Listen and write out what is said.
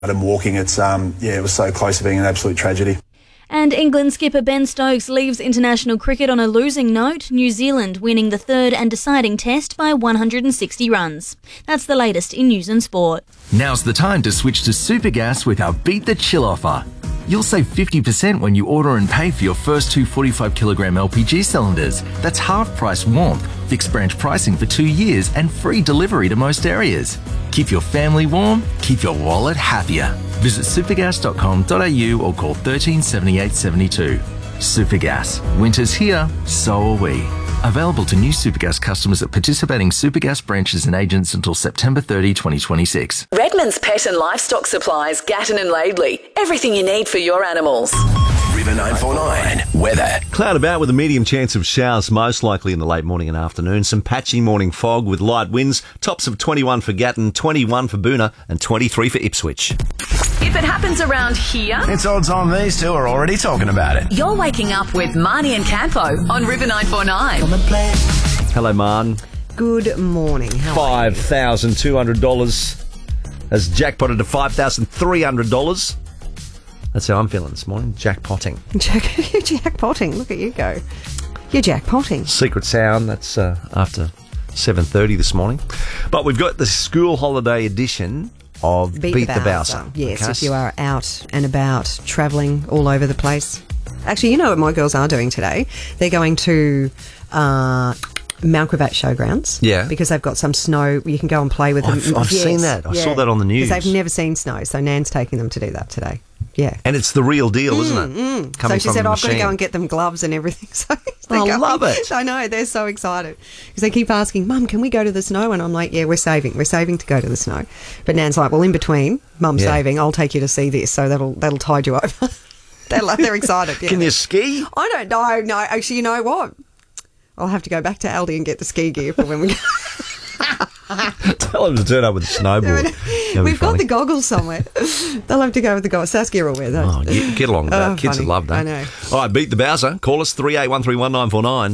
And walking, it was so close to being an absolute tragedy. And England skipper Ben Stokes leaves international cricket on a losing note, New Zealand winning the third and deciding test by 160 runs. That's the latest in news and sport. Now's the time to switch to Supergas with our Beat the Chill offer. You'll save 50% when you order and pay for your first 2 45-kilogram LPG cylinders. That's half-price warmth, fixed branch pricing for 2 years and free delivery to most areas. Keep your family warm, keep your wallet happier. Visit supergas.com.au or call 13 78 72. Supergas. Winter's here, so are we. Available to new Supergas customers at participating Supergas branches and agents until September 30, 2026. Redmond's Pet and Livestock Supplies, Gatton and Laidley. Everything you need for your animals. River 949 weather. Cloud about with a medium chance of showers, most likely in the late morning and afternoon. Some patchy morning fog with light winds. Tops of 21 for Gatton, 21 for Boonah and 23 for Ipswich. If it happens around here, It's odds on these two are already talking about it. you're waking up with Marnie and Campo on River 949. Hello, Man. Good morning. How are you? $5,200 has jackpotted to $5,300. That's how I'm feeling this morning. Jackpotting. You're jackpotting. Look at you go. You're jackpotting. Secret sound. That's after 7:30 this morning. But we've got the school holiday edition of Beat the Bowser. Yes, Okay. if you are out and about, travelling all over the place. Actually, you know what my girls are doing today? They're going to Mount Gravatt Showgrounds. Yeah. Because they've got some snow. You can go and play with them. I've seen that. I saw that on the news. Because they've never seen snow, so Nan's taking them to do that today. Yeah. And it's the real deal, isn't it? So she said, from I've got to go machine. and get them gloves and everything. So I love it. I know, they're so excited. Because they keep asking, Mum, can we go to the snow? And I'm like, yeah, we're saving to go to the snow. But Nan's like, well, in between, Mum's saving, I'll take you to see this. So that'll tide you over. They're excited. Yeah. Can you ski? I don't know. No, actually, you know what? I'll have to go back to Aldi and get the ski gear for when we go. Tell them to turn up with a snowboard. We've got the goggles somewhere. They'll have to go with the goggles. Saskia will wear those. Get along with that. Kids funny. would love that. I know. All right, Beat the Bowser. Call us 38131949.